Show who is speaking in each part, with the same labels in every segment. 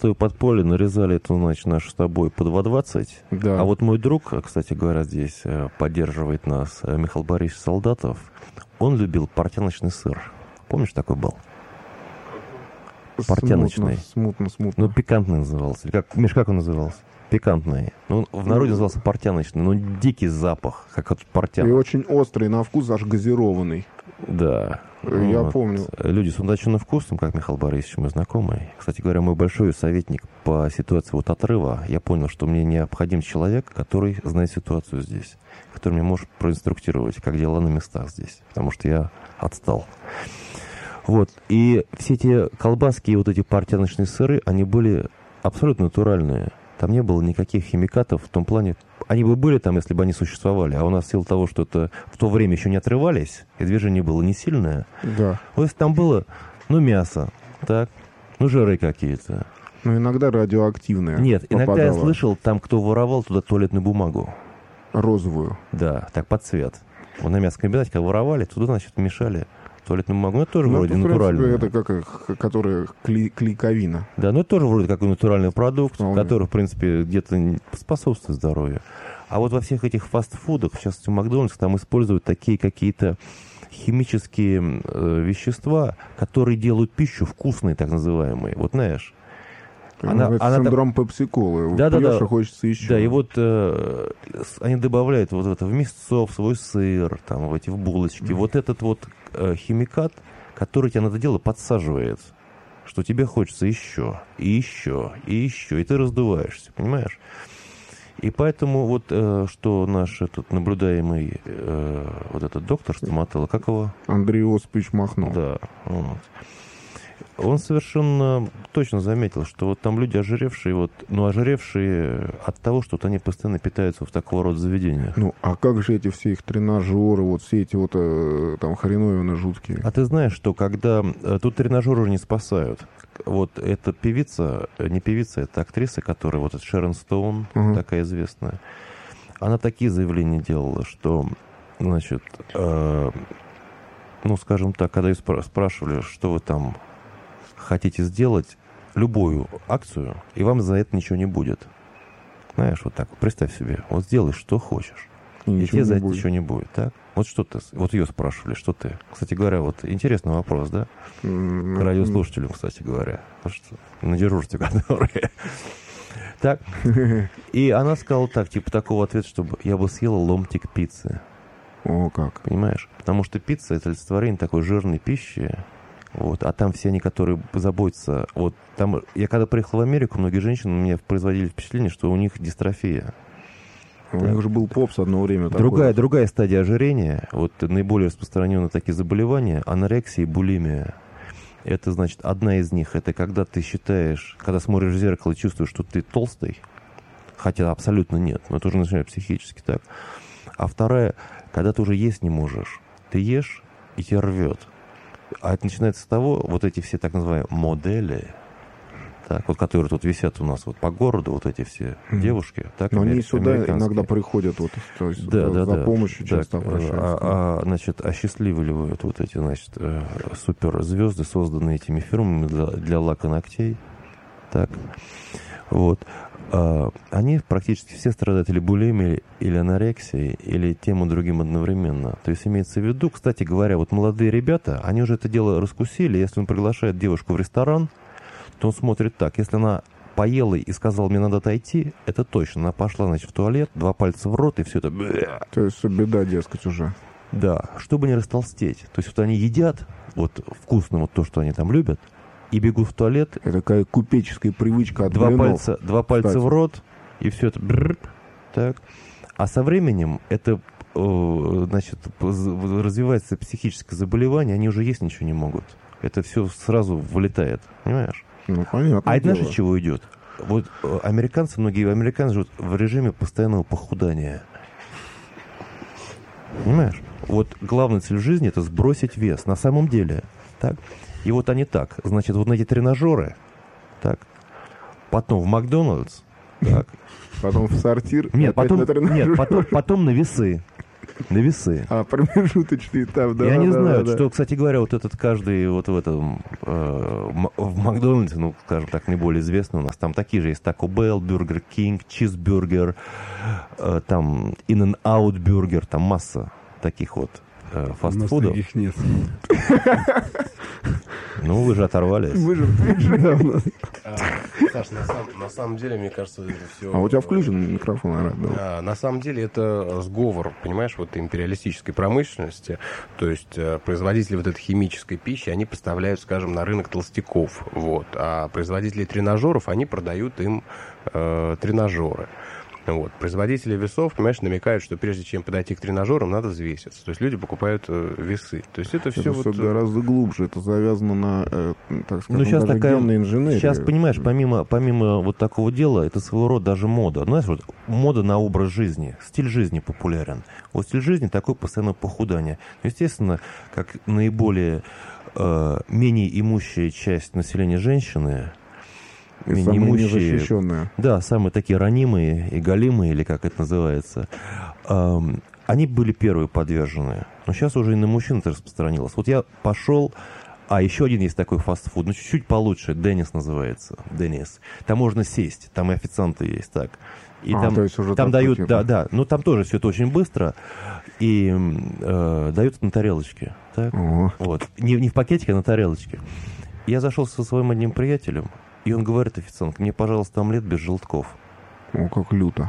Speaker 1: золотое подполье нарезали это, значит, наш с тобой по 2,20.
Speaker 2: Да.
Speaker 1: А вот мой друг, кстати говоря, здесь поддерживает нас, Михаил Борисович Солдатов, он любил портяночный сыр. Помнишь, такой был? Портяночный.
Speaker 2: Смутно.
Speaker 1: Ну, пикантный назывался. Миш, как он назывался? Пикантный. Ну, в народе назывался портяночный. Ну, дикий запах, как от портян.
Speaker 2: И очень острый на вкус, аж газированный.
Speaker 1: Да.
Speaker 2: Я помню.
Speaker 1: Люди с удачным вкусом, как Михаил Борисович, мой знакомый. Кстати говоря, мой большой советник по ситуации вот отрыва. Я понял, что мне необходим человек, который знает ситуацию здесь. Который мне может проинструктировать, как дела на местах здесь. Потому что я отстал. Вот. И все эти колбаски и вот эти портяночные сыры, они были абсолютно натуральные. Там не было никаких химикатов в том плане. Они бы были там, если бы они существовали. А у нас в силу того, что это в то время еще не отрывались, и движение было не сильное.
Speaker 2: Да.
Speaker 1: Вот если там было, ну, мясо, так, ну, жиры какие-то.
Speaker 2: Но иногда радиоактивные.
Speaker 1: Нет, иногда
Speaker 2: попадало.
Speaker 1: я слышал, там кто воровал туда туалетную бумагу.
Speaker 2: Розовую.
Speaker 1: Да, так, под цвет. Вот на мясокомбинате, когда воровали, туда, значит, мешали туалетную бумагу. Ну, это тоже вроде
Speaker 2: в принципе,
Speaker 1: натурально.
Speaker 2: это как, которая клейковина.
Speaker 1: Да, но это тоже вроде какой натуральный продукт,
Speaker 2: Вполне.
Speaker 1: который, в принципе, где-то способствует здоровью. А вот во всех этих фастфудах, в частности, в Макдональдсе, там используют такие какие-то химические вещества, которые делают пищу вкусной, так называемой. Вот знаешь.
Speaker 2: Синдром пепси-колы.
Speaker 1: Да,
Speaker 2: Хочется еще.
Speaker 1: Да, и вот они добавляют вот это в мясцо, в свой сыр, там, в эти в булочки. Вот этот вот химикат, который тебя на это дело подсаживает, что тебе хочется еще, и еще, и еще, и ты раздуваешься, понимаешь? И поэтому вот что наш этот наблюдаемый вот этот доктор стоматолог, как его?
Speaker 2: Андрей Осипович Махно.
Speaker 1: Да, вот. Он совершенно точно заметил, что вот там люди ожиревшие, вот, ну, ожиревшие от того, что вот они постоянно питаются в такого рода заведениях.
Speaker 2: Ну, а как же эти все их тренажеры, вот все эти вот там хреновины жуткие?
Speaker 1: А ты знаешь, что когда... Тут тренажеры уже не спасают. Вот эта певица, не певица, это актриса, которая, вот эта Шерон Стоун, такая известная, она такие заявления делала, что, значит, ну, скажем так, когда ее спрашивали, что вы там хотите сделать, любую акцию, и вам за это ничего не будет. Знаешь, вот так, представь себе, вот сделай, что хочешь, и тебе за это ничего не будет, так? Вот что ты, вот ее спрашивали, что ты? Кстати говоря, вот интересный вопрос, да? К радиослушателям, кстати говоря. Вот что, на дежурстве которые. Так. И она сказала так, типа такого ответа, чтобы я бы съела ломтик пиццы.
Speaker 2: О, как.
Speaker 1: Понимаешь? Потому что пицца — это олицетворение такой жирной пищи. Вот, а там все они, которые заботятся... Вот там, я когда приехал в Америку, многие женщины мне производили впечатление, что у них дистрофия.
Speaker 2: У них же был попс одно время такой.
Speaker 1: Другая стадия ожирения, вот наиболее распространенные такие заболевания, анорексия и булимия. Это, значит, одна из них, это когда ты считаешь, когда смотришь в зеркало и чувствуешь, что ты толстый, хотя абсолютно нет, но это уже начинает психически так. А вторая, когда ты уже есть не можешь, ты ешь и тебя рвет. А это начинается с того, вот эти все так называемые модели, так, вот, которые тут висят у нас вот по городу, вот эти все девушки. Так,
Speaker 2: но они сюда иногда приходят вот, то есть, за помощью часто обращаются.
Speaker 1: Значит, осчастливливают вот эти, значит, суперзвезды, созданные этими фирмами для лака ногтей. Так, вот. Они практически все страдают или булимией, или анорексией, или тем и другим одновременно. То есть имеется в виду, кстати говоря, вот молодые ребята, они уже это дело раскусили. Если он приглашает девушку в ресторан, то он смотрит так. Если она поела и сказала, мне надо отойти, это точно. Она пошла, значит, в туалет, 2 пальца в рот, и все это...
Speaker 2: То есть беда, дескать, уже.
Speaker 1: Да, чтобы не растолстеть. То есть вот они едят вот вкусно вот то, что они там любят, и бегут в туалет.
Speaker 2: Это такая купеческая привычка от
Speaker 1: 2 пальца в рот, и все это... Так. А со временем это, значит, развивается психическое заболевание, они уже есть ничего не могут. Это все сразу вылетает, понимаешь?
Speaker 2: Ну, понятно.
Speaker 1: А это знаешь, от чего идет? Вот американцы, многие американцы живут в режиме постоянного похудания. Понимаешь? Вот главная цель жизни — это сбросить вес. На самом деле. Так? И вот они так. Значит, вот на эти тренажеры. Так. Потом в Макдональдс. Так.
Speaker 2: Потом в сортир.
Speaker 1: Нет, потом на весы. На весы.
Speaker 2: Промежуточный этап, да.
Speaker 1: Я не знаю, что, кстати говоря, вот этот каждый вот в этом в Макдональдсе, ну, скажем так, наиболее известный у нас, там такие же есть Taco Bell, Burger King, Cheeseburger, там In-N-Out Burger, там масса таких вот фастфудов.
Speaker 3: У нас таких нет.
Speaker 1: Ну, вы же оторвались.
Speaker 2: Мы же
Speaker 4: Саш, на самом деле, мне кажется, это все...
Speaker 2: А у тебя включен микрофон, Арат, да?
Speaker 4: Да, на самом деле это сговор, понимаешь, вот империалистической промышленности. То есть производители вот этой химической пищи, они поставляют, скажем, на рынок толстяков. Вот. А производители тренажеров, они продают им тренажеры. Вот. Производители весов, понимаешь, намекают, что прежде чем подойти к тренажерам, надо взвеситься. То есть люди покупают весы. То есть это все вот...
Speaker 2: гораздо глубже. Это завязано на, так скажем,
Speaker 1: сейчас
Speaker 2: даже
Speaker 1: такая,
Speaker 2: генной инженерии.
Speaker 1: Сейчас, понимаешь, помимо вот такого дела, это своего рода даже мода. Знаешь, вот мода на образ жизни. Стиль жизни популярен. Вот стиль жизни такое постоянное похудание. Естественно, как наиболее менее имущая часть населения женщины...
Speaker 2: Самые незащищенные.
Speaker 1: Да, самые такие ранимые и голимые, или как это называется. Они были первые подвержены. Но сейчас уже и на мужчин это распространилось. Вот я пошел... еще один есть такой фастфуд, ну чуть-чуть получше. Деннис называется. Деннис. Там можно сесть, там и официанты есть, так. И там,
Speaker 2: то есть уже
Speaker 1: там дают,
Speaker 2: типа.
Speaker 1: да, но там тоже все это очень быстро. И дают на тарелочке. Так? Вот. Не в пакетике, а на тарелочке. Я зашел со своим одним приятелем. И он говорит, официант, мне, пожалуйста, омлет без желтков.
Speaker 2: О, как люто.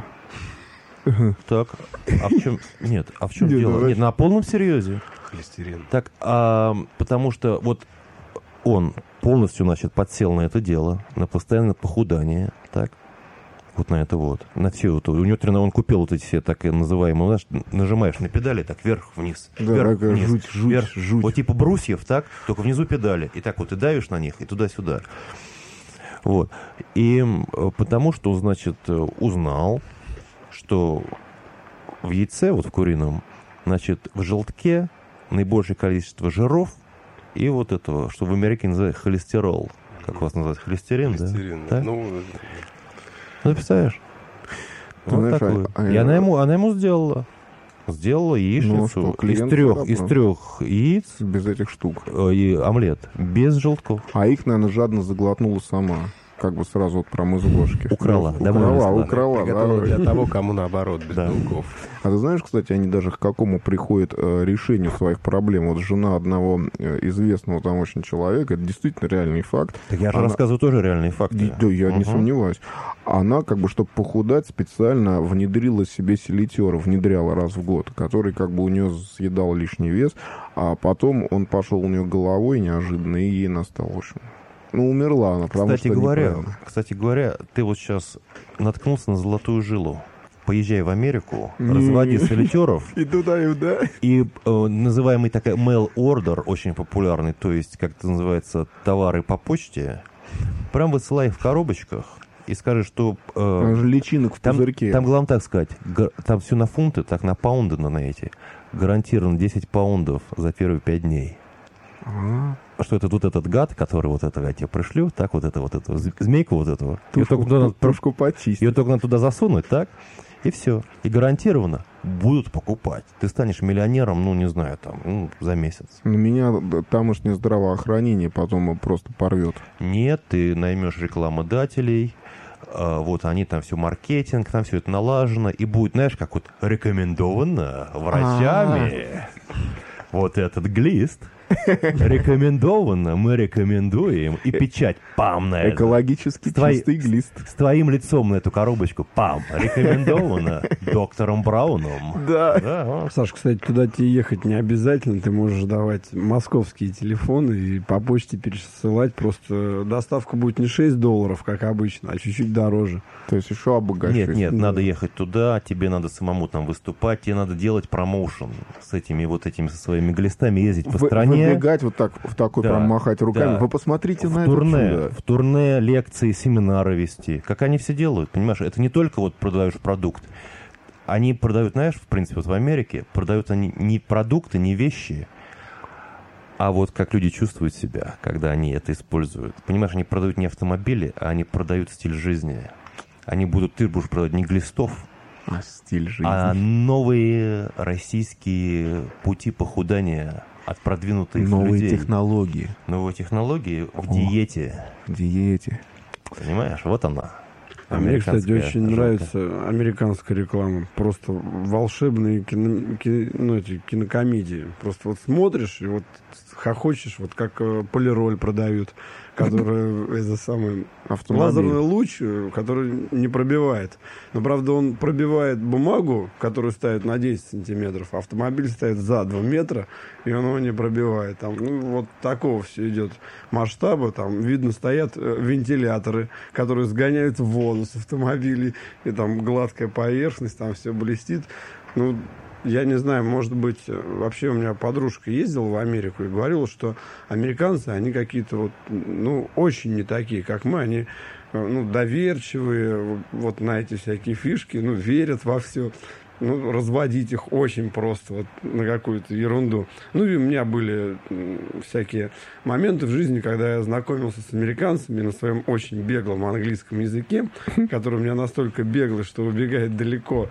Speaker 1: Так, а в чем... Нет, а в чем дело? Нет, на полном серьезе.
Speaker 4: Холестерин.
Speaker 1: Так, потому что вот он полностью, значит, подсел на это дело, на постоянное похудание, так, вот на это вот, на все это. У него он купил вот эти все так называемые, знаешь, нажимаешь на педали, так, вверх-вниз.
Speaker 2: Да,
Speaker 1: вверх-вниз.
Speaker 2: Жуть.
Speaker 1: Вот типа брусьев, так, только внизу педали. И так вот ты давишь на них, и туда-сюда. Вот. И потому что, значит, узнал, что в яйце, вот в курином, значит, в желтке наибольшее количество жиров и вот этого, что в Америке называют холестерол. Как у вас называется? Холестерин, да?
Speaker 4: Да? Ну,
Speaker 1: представляешь? Вот
Speaker 2: знаешь,
Speaker 1: такую. И она ему сделала. Сделала яичницу из трех яиц.
Speaker 2: Без этих штук.
Speaker 1: И омлет. Без желтков.
Speaker 2: А их, наверное, жадно заглотнула сама. Как бы сразу вот прям из ложки.
Speaker 1: Украла.
Speaker 2: Украла.
Speaker 4: Для того, кому наоборот, без белков.
Speaker 2: А ты знаешь, кстати, они даже к какому приходят решению своих проблем. Вот жена одного известного там очень человека, это действительно реальный факт.
Speaker 1: Так я же рассказываю тоже реальные факты.
Speaker 2: Да, я не сомневаюсь. Она, как бы, чтобы похудать, специально внедрила себе селитера, внедряла раз в год, который, как бы, у нее съедал лишний вес, а потом он пошел у нее головой неожиданно, и ей настал, в общем... Ну, умерла она, потому
Speaker 1: кстати говоря, ты вот сейчас наткнулся на золотую жилу. Поезжай в Америку, разводи солитеров.
Speaker 2: И туда, и да.
Speaker 1: И называемый такой mail order, очень популярный, то есть, как это называется, товары по почте, прям высылай их в коробочках и скажи, что...
Speaker 2: личинок в пузырьке.
Speaker 1: Там, главное так сказать, там все на фунты, так на паунды на эти. Гарантировано 10 паундов за первые 5 дней. Что это вот этот гад, который вот это я тебе пришлю, так вот эту змейку вот эту.
Speaker 2: Тушку почистить.
Speaker 1: Ее только надо туда засунуть, так? И все. И гарантированно будут покупать. Ты станешь миллионером, ну, не знаю, там, за месяц.
Speaker 2: Меня тамошнее здравоохранение потом просто порвет.
Speaker 1: Нет, ты наймешь рекламодателей, вот они там все маркетинг, там все это налажено, и будет, знаешь, как вот рекомендовано врачами вот этот глист. Рекомендовано, мы рекомендуем. И печать, пам, на это.
Speaker 2: Экологически чистый глист.
Speaker 1: С твоим лицом на эту коробочку, пам, рекомендовано доктором Брауном.
Speaker 2: Да.
Speaker 3: Саш, кстати, туда тебе ехать не обязательно. Ты можешь давать московские телефоны и по почте пересылать. Просто доставка будет не $6, как обычно, а чуть-чуть дороже.
Speaker 2: То есть еще обогащать.
Speaker 1: Нет, надо ехать туда, тебе надо самому там выступать, тебе надо делать промоушен с этими со своими глистами, ездить по стране.
Speaker 2: Выбегать вот так, в такой прям махать руками. Да. Вы посмотрите на это чудо.
Speaker 1: В турне лекции, семинары вести. Как они все делают, понимаешь? Это не только вот продаешь продукт. Они продают, знаешь, в принципе, вот в Америке продают они не продукты, не вещи, а вот как люди чувствуют себя, когда они это используют. Понимаешь, они продают не автомобили, а они продают стиль жизни. Ты будешь продавать не глистов,
Speaker 2: А стиль жизни.
Speaker 1: А новые российские пути похудания от продвинутых
Speaker 2: Новые
Speaker 1: людей.
Speaker 2: технологии.
Speaker 1: Новые технологии в диете.
Speaker 2: Диете.
Speaker 1: Понимаешь? Вот она.
Speaker 3: А мне, кстати,
Speaker 1: Американская
Speaker 3: очень
Speaker 1: жилка.
Speaker 3: нравится американская реклама. Просто волшебные эти кинокомедии. Просто вот смотришь и вот хохочешь, вот как полироль продают, который это самый лазерный луч, который не пробивает. Но, правда, он пробивает бумагу, которую ставят на 10 сантиметров, а автомобиль ставит за 2 метра, и он его не пробивает. Там, вот такого все идет масштаба. Там, видно, стоят вентиляторы, которые сгоняют воду с автомобилей, и там гладкая поверхность, там все блестит. Ну, я не знаю, может быть, вообще у меня подружка ездила в Америку и говорила, что американцы, они какие-то вот, ну, очень не такие, как мы, они, ну, доверчивые, вот на эти всякие фишки, ну, верят во все. Ну, разводить их очень просто вот на какую-то ерунду. Ну, и у меня были всякие моменты в жизни, когда я знакомился с американцами на своем очень беглом английском языке, который у меня настолько беглый, что убегает далеко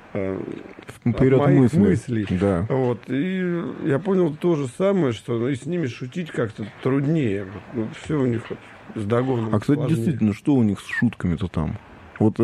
Speaker 2: вперед
Speaker 3: от моих мыслей.
Speaker 2: Да.
Speaker 3: Вот. И я понял то же самое, что и с ними шутить как-то труднее. Вот, все у них вот с догоном.
Speaker 2: А, кстати,
Speaker 3: сложнее.
Speaker 2: действительно, что у них с шутками-то там? Вот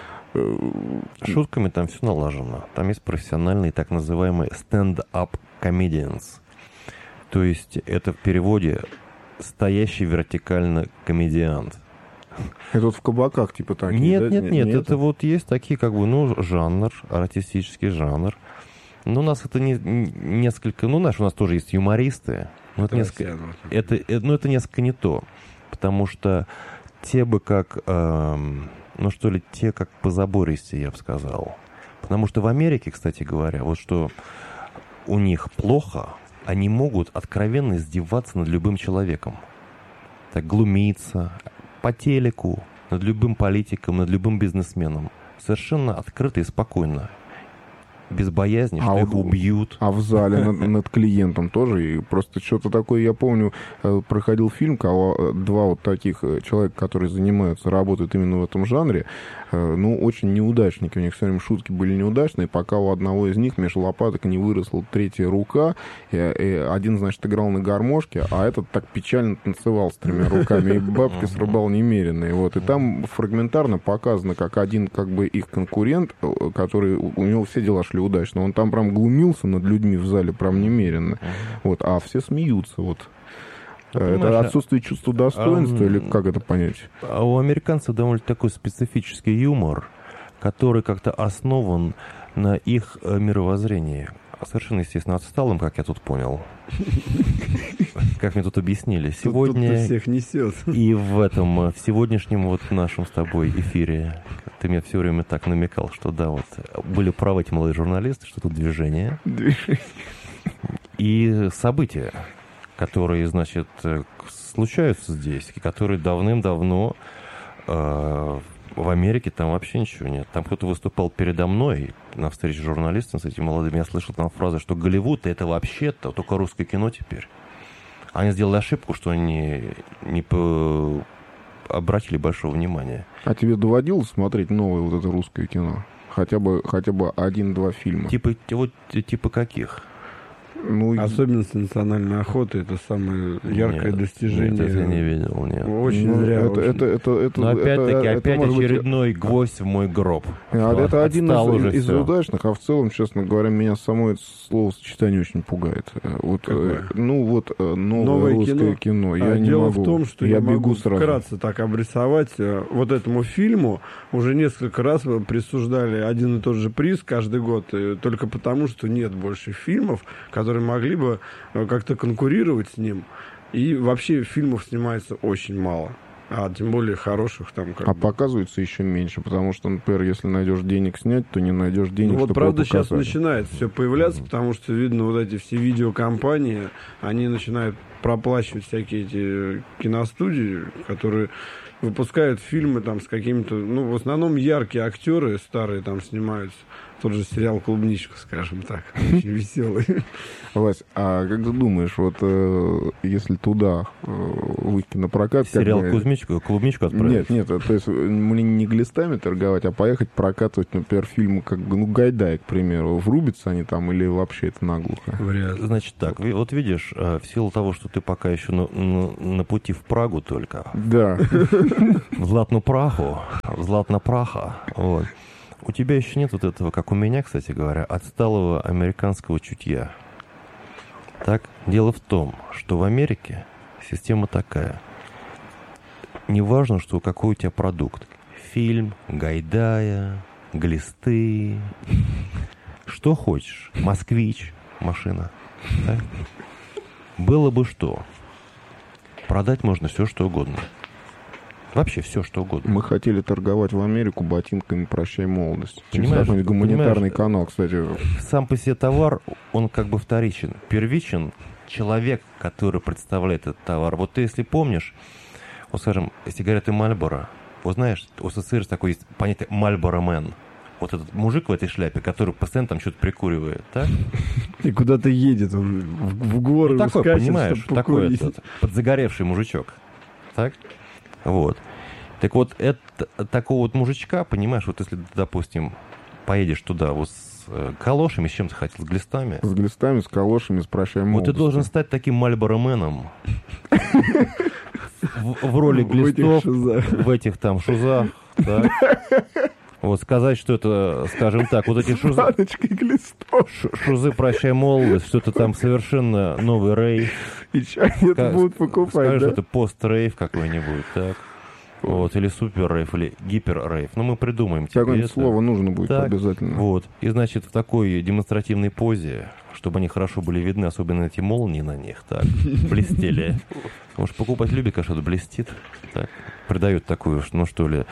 Speaker 1: Шутками там все налажено. Там есть профессиональные так называемые stand-up comedians. То есть это в переводе стоящий вертикально комедиант.
Speaker 2: это вот в кабаках типа такие,
Speaker 1: Нет,
Speaker 2: да?
Speaker 1: нет. Это вот есть такие, как бы, ну, жанр, артистический жанр. Но у нас это несколько... Ну, знаешь, у нас тоже есть юмористы. Но это несколько, это несколько не то. Потому что те бы как... ну, что ли, те как позабористее, я бы сказал. Потому что в Америке, кстати говоря, вот что у них плохо, они могут откровенно издеваться над любым человеком. Так, глумиться по телеку, над любым политиком, над любым бизнесменом. Совершенно открыто и спокойно. Без боязни, что их убьют.
Speaker 2: А в зале над клиентом тоже? И просто что-то такое, я помню, проходил фильм, два вот таких человека, которые занимаются, работают именно в этом жанре, ну, очень неудачники. У них все время шутки были неудачные, пока у одного из них между лопаток не выросла третья рука, и один, значит, играл на гармошке, а этот так печально танцевал с 3 руками, и бабки срубал немеренные. Вот. И там фрагментарно показано, как один, как бы, их конкурент, который, у него все дела шли удачно, он там прям глумился над людьми в зале прям немеренно. Вот. А все смеются, вот. Это отсутствие чувства достоинства, или как это понять?
Speaker 1: А у американцев довольно такой специфический юмор, который как-то основан на их мировоззрении. Совершенно, естественно, отсталым, как я тут понял. Как мне тут объяснили. Сегодня
Speaker 3: всех несет.
Speaker 1: И в сегодняшнем вот нашем с тобой эфире ты мне все время так намекал, что да, вот были правы эти молодые журналисты, что тут движение. И события, которые, значит, случаются здесь, и которые давным-давно в Америке там вообще ничего нет. Там кто-то выступал передо мной на встрече с журналистом, с этими молодыми. Я слышал там фразу, что Голливуд — это вообще-то только русское кино теперь. Они сделали ошибку, что они не обратили большого внимания.
Speaker 2: А тебе доводилось смотреть новое вот это русское кино? Хотя бы 1-2 фильма?
Speaker 1: Типа каких?
Speaker 2: Ну,
Speaker 3: особенности национальной охоты — это самое яркое достижение.
Speaker 1: Нет, это я не видел, нет.
Speaker 3: Очень зря.
Speaker 1: Но опять-таки, опять очередной гвоздь в мой гроб.
Speaker 2: Это один из удачных, а в целом, честно говоря, меня само это словосочетание очень пугает. Вот, новое русское кино. Я не
Speaker 3: дело
Speaker 2: могу.
Speaker 3: В том, что я
Speaker 2: бегу
Speaker 3: могу
Speaker 2: сразу.
Speaker 3: вкратце так обрисовать. Вот этому фильму уже несколько раз присуждали один и тот же приз каждый год, только потому, что нет больше фильмов, которые могли бы как-то конкурировать с ним. И вообще фильмов снимается очень мало. А тем более хороших там как бы.
Speaker 2: Показывается еще меньше, потому что, например, если найдешь денег снять, то не найдешь денег,
Speaker 3: вот,
Speaker 2: чтобы
Speaker 3: правда,
Speaker 2: его показать.
Speaker 3: сейчас начинает все появляться, потому что, видно, вот эти все видеокомпании, они начинают проплачивать всякие эти киностудии, которые выпускают фильмы там с какими-то, ну, в основном яркие актеры старые там снимаются. тот же сериал «Клубничка», скажем так. Очень веселый.
Speaker 2: Вась, а как ты думаешь, вот если туда выйти на прокат...
Speaker 1: Сериал «Клубничку» отправить?
Speaker 2: Нет, то есть мне не глистами торговать, а поехать прокатывать, например, фильмы как бы, ну, Гайдай, к примеру. Врубятся они там или вообще это наглухо?
Speaker 3: Вряд ли.
Speaker 1: Значит так, вот видишь, в силу того, что ты пока еще на пути в Прагу только,
Speaker 2: Да.
Speaker 1: в Златну Праху, в Златна Праха, вот, у тебя еще нет вот этого, как у меня, кстати говоря, отсталого американского чутья. Так, дело в том, что в Америке система такая. Неважно, что какой у тебя продукт. Фильм, Гайдая, глисты, что хочешь. Москвич, машина. Так? Было бы что. Продать можно все, что угодно. Вообще все, что угодно.
Speaker 2: Мы хотели торговать в Америку ботинками «Прощай, молодость».
Speaker 1: Понимаешь?
Speaker 2: Какой-нибудь гуманитарный
Speaker 1: Понимаешь?
Speaker 2: канал, кстати.
Speaker 1: Сам по себе товар, он как бы вторичен. Первичен человек, который представляет этот товар. Вот ты, если помнишь, вот, скажем, сигареты Marlboro, вот знаешь, у СССР такое есть понятие Marlboro Man. Вот этот мужик в этой шляпе, который постоянно там что-то прикуривает, так?
Speaker 3: И куда-то едет он в горы,
Speaker 1: Ну, такой,
Speaker 3: скачет,
Speaker 1: понимаешь,
Speaker 3: чтобы
Speaker 1: такой
Speaker 3: покурить.
Speaker 1: этот подзагоревший мужичок. Так? Вот. Так вот, такого вот мужичка, понимаешь, вот если, допустим, поедешь туда вот с калошами, с чем ты хотел, с глистами,
Speaker 2: С глистами, с калошами, с «Прощай,
Speaker 1: вот
Speaker 2: молодость».
Speaker 1: ты должен стать таким Мальбороменом в роли
Speaker 3: В этих
Speaker 1: глистов,
Speaker 3: шузах.
Speaker 1: в этих там шузах, так? Вот сказать, что это, скажем так, вот эти шузы,
Speaker 2: Баночкой глистов.
Speaker 1: шузы «Прощай, молодость», что это там совершенно новый рейв.
Speaker 2: И чё они это будут покупать,
Speaker 1: Скажешь,
Speaker 2: да?
Speaker 1: что это пост-рейв какой-нибудь, так? Вот, или супер-рейв, или гипер-рейв. Ну, мы придумаем тебе
Speaker 2: Какое-нибудь
Speaker 1: это.
Speaker 2: слово нужно будет
Speaker 1: Так,
Speaker 2: обязательно.
Speaker 1: Вот. И, значит, в такой демонстративной позе, чтобы они хорошо были видны, особенно эти молнии на них, так, блестели. Потому что покупать любит, конечно, это блестит, так, придает такую, ну, что ли,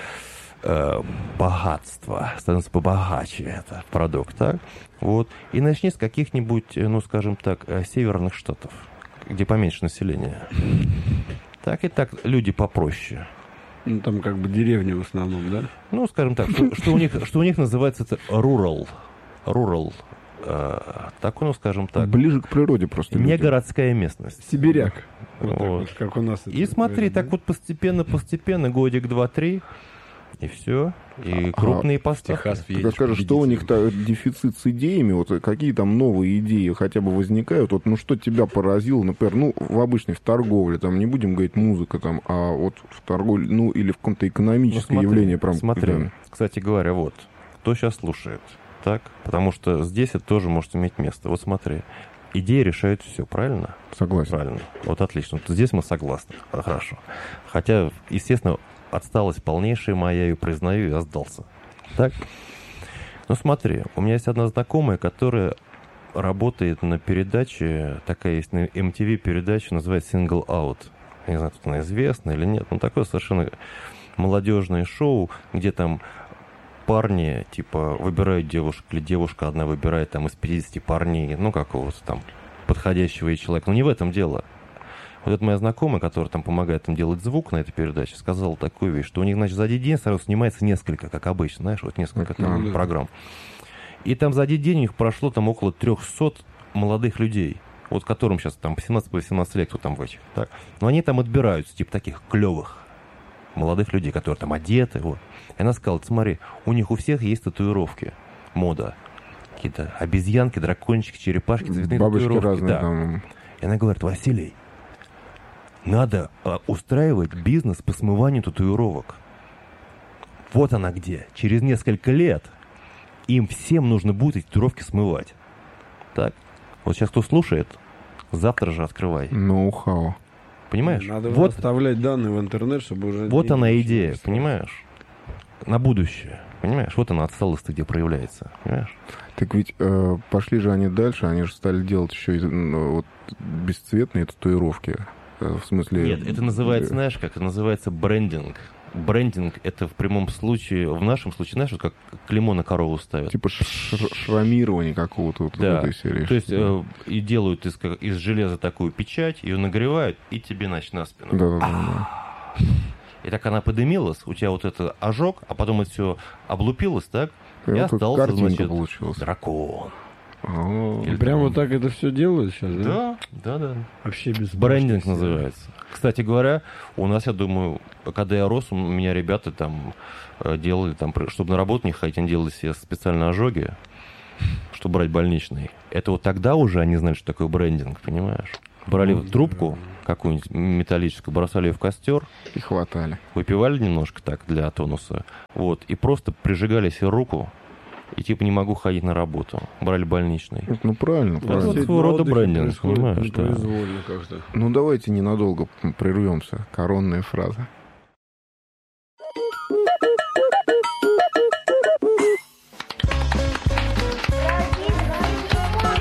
Speaker 1: богатство, становится побогаче это продукт, так? Вот. И начни с каких-нибудь, ну, скажем так, северных штатов, где поменьше населения. Так и так люди попроще.
Speaker 3: Ну, там как бы деревни в основном, да?
Speaker 1: Ну, скажем так, что у них называется это rural. Rural. Так, ну, скажем так.
Speaker 2: Ближе к природе просто.
Speaker 1: Не
Speaker 2: люди.
Speaker 1: городская местность.
Speaker 3: Сибиряк. Вот так
Speaker 1: Вот.
Speaker 3: вот, как у нас.
Speaker 1: И
Speaker 3: это
Speaker 1: смотри,
Speaker 3: говорят,
Speaker 1: так
Speaker 3: да?
Speaker 1: вот постепенно, годик, 2-3, и все. И крупные поставки.
Speaker 4: Техас
Speaker 2: Так
Speaker 4: въедешь
Speaker 2: скажешь, что у них
Speaker 4: победителем.
Speaker 2: дефицит с идеями, вот какие там новые идеи хотя бы возникают, вот, ну, что тебя поразило, например, ну, в обычной, в торговле, там, не будем говорить музыка, там, а вот в торговле, ну, или в каком-то экономическое явление, прям.
Speaker 1: Смотри,
Speaker 2: да.
Speaker 1: кстати говоря, вот, кто сейчас слушает, так? Потому что здесь это тоже может иметь место. Вот смотри, идеи решают все, правильно?
Speaker 2: Согласен.
Speaker 1: Правильно. Вот отлично. Вот здесь мы согласны. Хорошо. Хотя, естественно, отсталость полнейшая моя, я признаю, я сдался. Так? Ну смотри, у меня есть одна знакомая, которая работает на передаче, такая есть на MTV передача, называется Single Out. Я не знаю, тут она известна или нет, но такое совершенно молодежное шоу, где там парни, типа, выбирают девушек, или девушка одна выбирает там из 50 парней, ну, какого-то там подходящего ей человека. Но не в этом дело. Вот эта моя знакомая, которая там помогает им делать звук на этой передаче, сказала такую вещь, что у них, значит, за один день сразу снимается несколько, как обычно, знаешь, вот несколько там программ. И там за один день у них прошло там около 300 молодых людей, вот которым сейчас там по 17-18 лет, кто там в этих, так. Но они там отбираются, типа таких клевых молодых людей, которые там одеты, вот. И она сказала, смотри, у них у всех есть татуировки, мода. Какие-то обезьянки, дракончики, черепашки, цветные
Speaker 2: Бабочки
Speaker 1: татуировки.
Speaker 2: разные
Speaker 1: Да.
Speaker 2: там.
Speaker 1: И она говорит, Василий, надо устраивать бизнес по смыванию татуировок. Вот она где. Через несколько лет им всем нужно будет эти татуировки смывать. Так. Вот сейчас кто слушает, завтра же открывай.
Speaker 2: Ноу-хау.
Speaker 1: Понимаешь?
Speaker 3: Надо
Speaker 1: Вот,
Speaker 3: оставлять данные в интернет, чтобы уже...
Speaker 1: вот
Speaker 3: не-
Speaker 1: она
Speaker 3: не
Speaker 1: идея,
Speaker 3: началось.
Speaker 1: понимаешь? На будущее. Понимаешь? Вот она отсталость где проявляется. Понимаешь?
Speaker 2: Так ведь пошли же они дальше, они же стали делать еще вот, бесцветные татуировки. В смысле...
Speaker 1: Нет, это называется, знаешь, как это называется брендинг. Брендинг — это в прямом случае, в нашем случае, знаешь, вот как клеймо на корову ставят.
Speaker 2: Типа шрамирование какого-то вот
Speaker 1: Да.
Speaker 2: в этой серии.
Speaker 1: То есть и делают из железа такую печать, ее нагревают, и тебе, значит, на спину.
Speaker 2: Да.
Speaker 1: И так она подымилась, у тебя вот это ожог, а потом это все облупилось, так? И
Speaker 2: вот тут
Speaker 1: остался,
Speaker 2: картинка
Speaker 1: значит,
Speaker 2: получилась.
Speaker 1: дракон.
Speaker 2: О,
Speaker 3: Прям вот так это все делают сейчас, да?
Speaker 1: Да.
Speaker 3: Вообще без
Speaker 1: Брендинг
Speaker 3: башни.
Speaker 1: называется. Кстати говоря, у нас, я думаю, когда я рос, у меня ребята там делали, там, чтобы на работу не ходить, они делали себе специальные ожоги, чтобы брать больничный. Это вот тогда уже они знали, что такое брендинг, понимаешь? Брали трубку какую-нибудь металлическую, бросали ее в костер,
Speaker 2: и хватали.
Speaker 1: выпивали немножко так для тонуса, вот, и просто прижигали себе руку, и типа не могу ходить на работу. Брали больничный.
Speaker 2: Ну, правильно,
Speaker 1: Это
Speaker 2: правильно.
Speaker 1: вот своего рода брендинг, понимаешь, да.
Speaker 3: Непроизвольно как-то.
Speaker 2: Ну, давайте ненадолго прервемся. Коронная фраза.